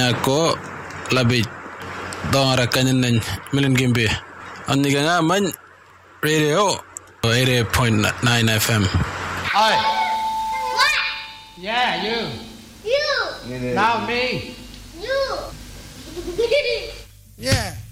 ko labit dongara kanyan milin gimbi anniga nga man radio 88.9 FM. Oi. What? Yeah, you. You. Now me. You. Yeah.